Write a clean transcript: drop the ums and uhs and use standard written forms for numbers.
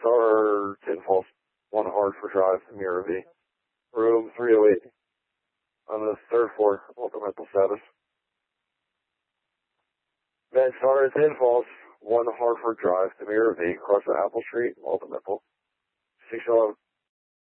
Star, Tin Falls, 1 Hartford Drive, Mirror V. Room 308 on the 3rd floor, Ultimate Status. Van Star, Tin Falls, 1 Hartford Drive, Mirror V, across the Apple Street, Ultimate 611.